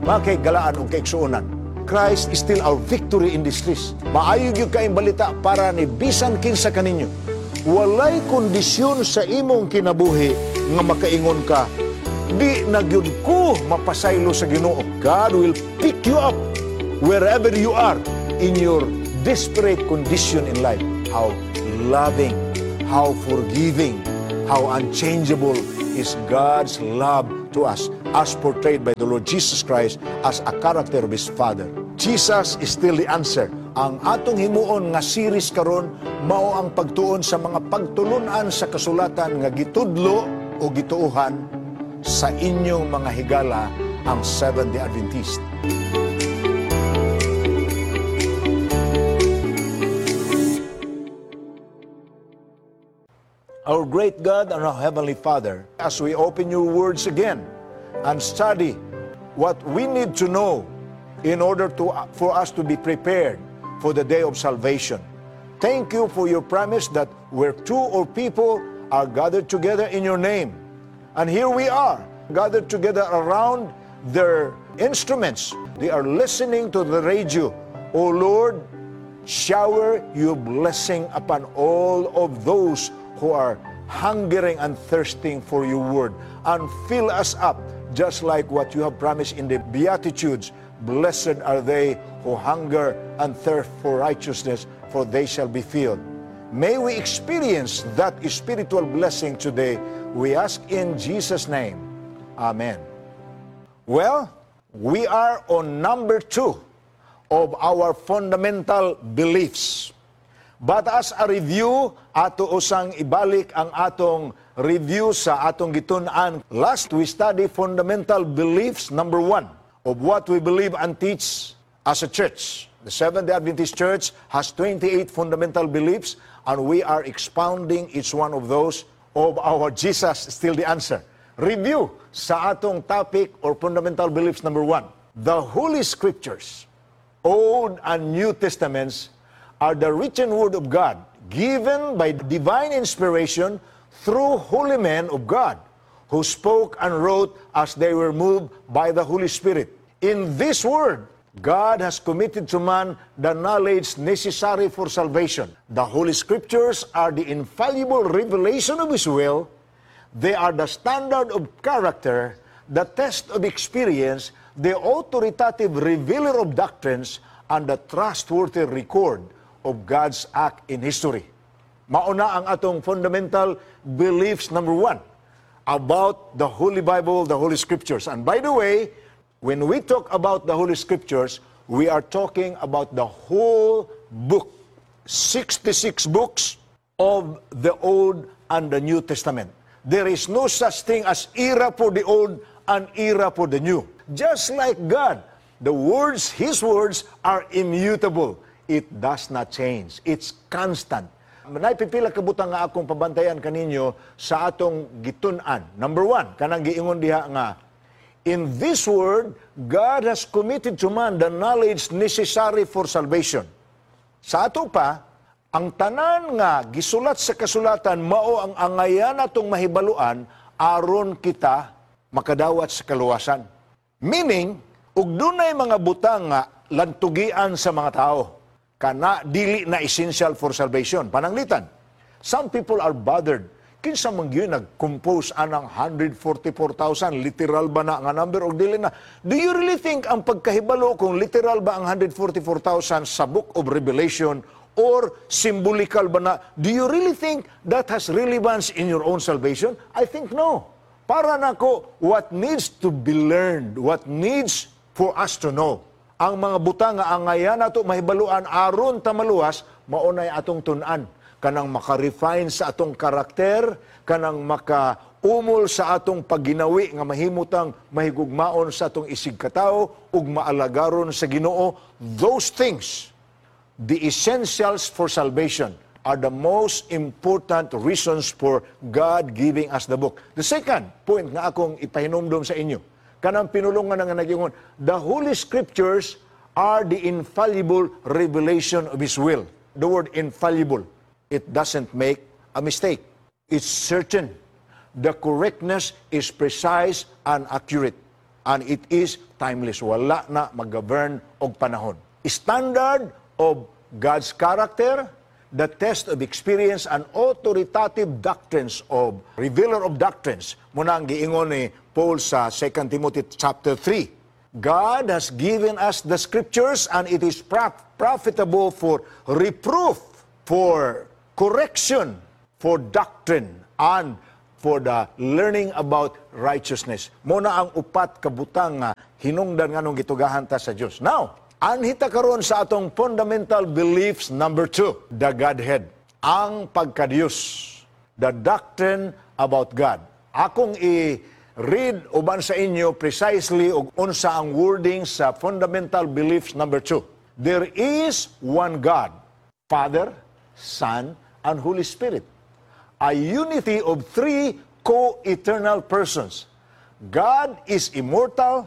Mga galaan o kaigsuunan, Christ is still our victory in this list. Maayog yung kaing balita para ni bisan kinsa kaninyo. Walay kondisyon sa imong kinabuhi nga makaingon ka, di nagyud ko mapasaylo sa Ginoo. God will pick you up wherever you are in your desperate condition in life. How loving, how forgiving, how unchangeable is God's love to us as portrayed by the Lord Jesus Christ as a character of His Father. Jesus is still the answer. Ang atong himuon nga series karon mao ang pagtuon sa mga pagtulunan sa kasulatan nga gitudlo o gituuhan sa inyong mga higala ang Seventh-day Adventist. Our great God and our Heavenly Father, as we open your words again and study what we need to know in order for us to be prepared for the day of salvation. Thank you for your promise that where two or people are gathered together in your name. And here we are, gathered together around their instruments. They are listening to the radio. O Lord, shower your blessing upon all of those who are hungering and thirsting for your word, and fill us up just like what you have promised in the Beatitudes. Blessed are they who hunger and thirst for righteousness, for they shall be filled. May we experience that spiritual blessing today. We ask in Jesus' name. Amen. Well, we are on number 2 of our fundamental beliefs. But as a review, ato usang ibalik ang atong review sa atong gitun-an. Last, we study fundamental beliefs, number 1, of what we believe and teach as a church. The Seventh-day Adventist Church has 28 fundamental beliefs, and we are expounding each one of those of our Jesus Still the Answer. Review sa atong topic or fundamental beliefs, number 1. The Holy Scriptures, Old and New Testaments, are the written word of God, given by divine inspiration through holy men of God, who spoke and wrote as they were moved by the Holy Spirit. In this word, God has committed to man the knowledge necessary for salvation. The Holy Scriptures are the infallible revelation of His will. They are the standard of character, the test of experience, the authoritative revealer of doctrines, and the trustworthy record of God's act in history. Mauna ang atong fundamental beliefs, number 1, about the Holy Bible, the Holy Scriptures. And by the way, when we talk about the Holy Scriptures, we are talking about the whole book, 66 books of the Old and the New Testament. There is no such thing as era for the Old and era for the New. Just like God, the words, His words are immutable. It does not change. It's constant. Naipipila kabutang nga akong pabantayan kaninyo sa atong gitun-an. Number 1, kanang giingon diha nga, in this word, God has committed to man the knowledge necessary for salvation. Sa ato pa, ang tanan nga gisulat sa kasulatan mao ang angayan atong mahibaluan aron kita makadawat sa kaluwasan. Meaning, ug dunay mga butang nga lantugian sa mga tao, kana dili na essential for salvation. Pananglitan, some people are bothered. Kinsa man gyud nag-compose anang 144,000, literal ba na nga number o dili na? Do you really think ang pagkahibalo kung literal ba ang 144,000 sa Book of Revelation or symbolical ba na? Do you really think that has relevance in your own salvation? I think no. Para nako, what needs to be learned, what needs for us to know, ang mga butang nga angayan nato mahibaluan aron ta maluwas, maunay atong tun-an. Kanang maka-refine sa atong karakter, kanang maka-umol sa atong pagginawi nga mahimutang mahigugmaon sa atong isig katao ug maalagaron sa Ginoo. Those things, the essentials for salvation, are the most important reasons for God giving us the book. The second point nga akong ipahinumdom sa inyo, kanang pinulungan nga nagingon, the Holy Scriptures are the infallible revelation of His will. The word infallible, it doesn't make a mistake. It's certain. The correctness is precise and accurate. and it is timeless. Wala na mag-govern og panahon. Standard of God's character, the test of experience, and authoritative doctrines of revealer of doctrines. Muna ang giingon ni Paul sa 2 Timothy chapter 3. God has given us the scriptures and it is profitable for reproof, for correction, for doctrine, and for the learning about righteousness. Muna ang upat kabutang nga hinungdan nganong gitugahan ta sa Dios. Now, anhita karon sa atong fundamental beliefs number 2, the Godhead, ang pagka-Diyos, the doctrine about God. Akong i-read uban sa inyo precisely og unsa ang wording sa fundamental beliefs number 2. There is one God, Father, Son, and Holy Spirit. A unity of three co-eternal persons. God is immortal,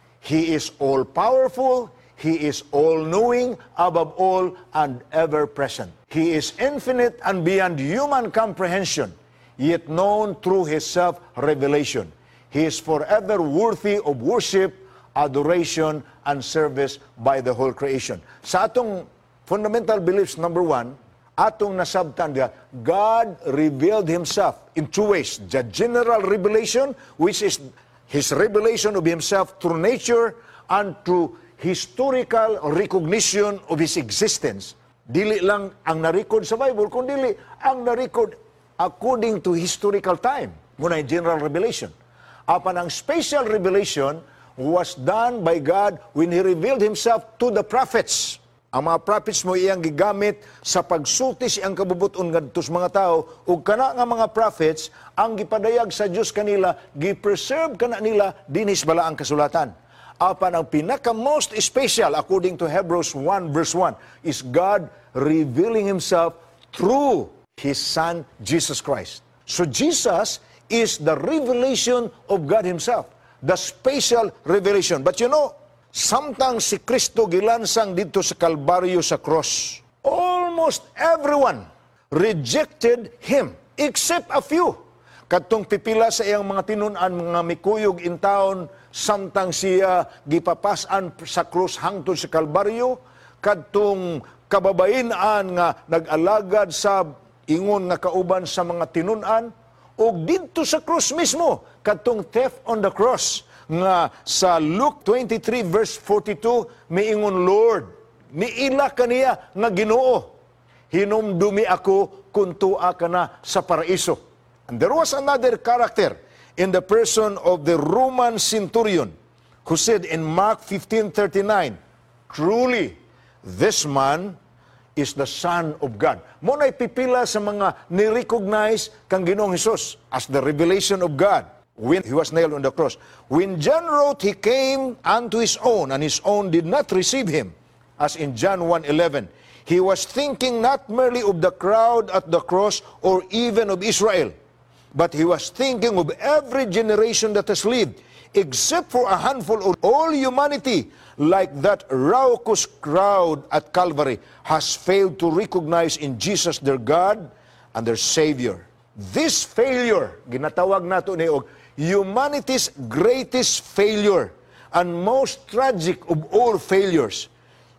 He is all-powerful, He is all-knowing, above all, and ever-present. He is infinite and beyond human comprehension, yet known through His self-revelation. He is forever worthy of worship, adoration, and service by the whole creation. Sa atong fundamental beliefs, number 1, atong nasabtan nga, God revealed Himself in two ways. The general revelation, which is His revelation of Himself through nature and through historical recognition of His existence. Dili lang ang na-record sa Bible, kundi ang na-record according to historical time. Muna yung general revelation. Apan ang special revelation was done by God when He revealed Himself to the prophets. Ang mga prophets mo iyang gigamit sa pagsulti siyang kabubuton ngadto sa mga tao, ug kana nga mga prophets ang gipadayag sa Dios kanila, gi-preserve kana nila dinis bala ang kasulatan. Apan ang pinaka-most special, according to Hebrews 1 verse 1, is God revealing Himself through His Son, Jesus Christ. So Jesus is the revelation of God Himself, the special revelation. But you know, samtang si Kristo gilansang dito sa Kalbaryo sa cross, almost everyone rejected Him, except a few. Kadtong pipila sa iyang mga tinunan, mga mikuyog in town, samtang siya gipapasan sa krus hangtod sa Kalbaryo, kadtong kababain-an nga nag-alagad sa ingon nga kauban sa mga tinunan, o dito sa krus mismo, kadtong theft on the cross, nga sa Luke 23 verse 42, miingon, Lord, miila kaniya nga Ginoo, hinumdumi ako kung tua ka na sa paraiso. And there was another character in the person of the Roman centurion who said in Mark 15:39, truly, this man is the Son of God. Muna'y pipila sa mga ni-recognize kang Ginoong Hesus as the revelation of God when He was nailed on the cross. When John wrote, He came unto His own, and His own did not receive Him, as in John 1:11. He was thinking not merely of the crowd at the cross or even of Israel, but He was thinking of every generation that has lived, except for a handful of all humanity, like that raucous crowd at Calvary, has failed to recognize in Jesus their God and their Savior. This failure, ginatawag nato ni og humanity's greatest failure and most tragic of all failures,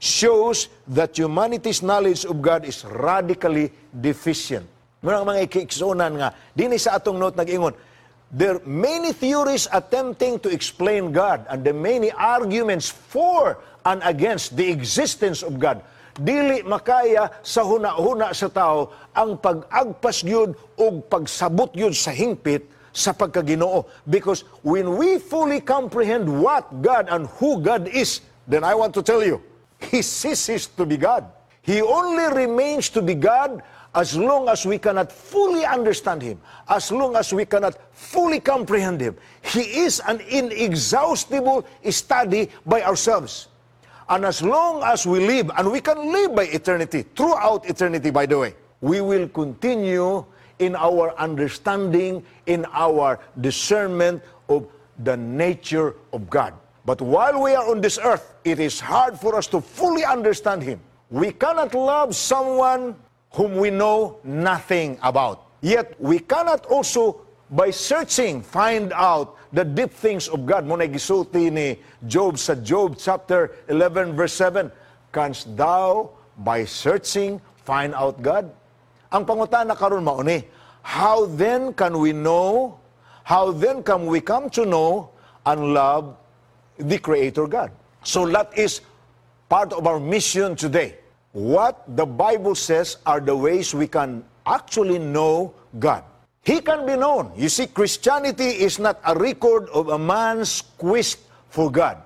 shows that humanity's knowledge of God is radically deficient. Mga ikiksunan nga, din sa atong note nag-ingon, there are many theories attempting to explain God and the many arguments for and against the existence of God. Dili makaya sa huna-huna sa tao ang pag-agpas yun o pagsabot yun sa hingpit sa pagkaginoo. Because when we fully comprehend what God and who God is, then I want to tell you, He ceases to be God. He only remains to be God as long as we cannot fully understand Him, as long as we cannot fully comprehend Him. He is an inexhaustible study by ourselves. And as long as we live, and we can live by eternity, throughout eternity, by the way, we will continue in our understanding, in our discernment of the nature of God. But while we are on this earth, it is hard for us to fully understand Him. We cannot love someone whom we know nothing about. Yet, we cannot also, by searching, find out the deep things of God. Muna gisulti ni Job sa Job chapter 11 verse 7, canst thou by searching find out God? Ang pangutana karon mao ni, how then can we know, how then can we come to know and love the Creator God? So that is part of our mission today. What the Bible says are the ways we can actually know God. He can be known. You see, Christianity is not a record of a man's quest for God.